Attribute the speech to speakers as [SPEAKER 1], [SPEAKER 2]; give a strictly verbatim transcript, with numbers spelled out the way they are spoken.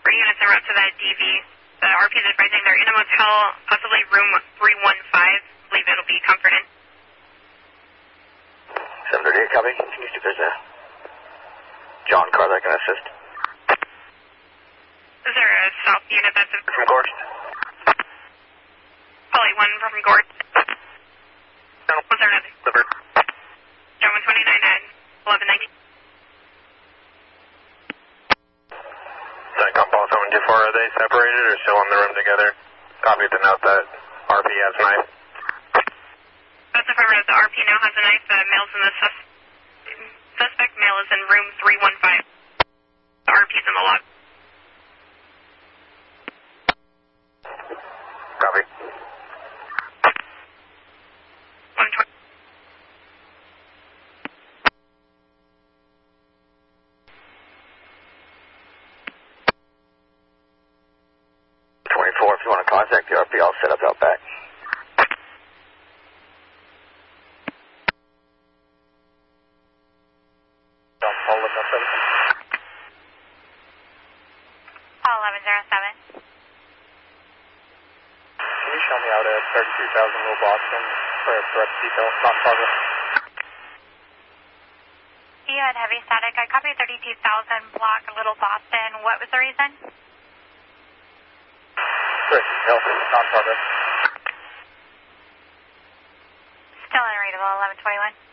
[SPEAKER 1] three units en route to that D V. The R P is advising they're in a motel, possibly room three one five. I believe it'll be Comfort Inn.
[SPEAKER 2] seven thirty-eight, copy. Continues to visit. John, car that can assist.
[SPEAKER 1] Is there a south unit that's in...
[SPEAKER 2] From Gorst?
[SPEAKER 1] Probably one from Gorst.
[SPEAKER 2] No.
[SPEAKER 1] Was there another?
[SPEAKER 2] Liver.
[SPEAKER 1] John one twenty-nine at eleven nineteen.
[SPEAKER 2] Cycom Paul seven two four, are they separated or still in the room together? Copy the note that R P has knife.
[SPEAKER 1] That's affirmative. The R P now has a knife. The male's in the sus suspect male is in room three one five. The R P's in the log.
[SPEAKER 2] Copy.
[SPEAKER 1] one twenty.
[SPEAKER 2] twenty-four, if you want to contact the R P, I'll set up out back.
[SPEAKER 1] eleven oh seven.
[SPEAKER 3] Can you show me out at thirty-two thousand Little Boston for a threat detail, not progress?
[SPEAKER 1] You had heavy static. I copied thirty-two thousand block Little Boston. What was the reason?
[SPEAKER 3] Threat detail, not progress.
[SPEAKER 1] Still unreadable, eleven twenty-one.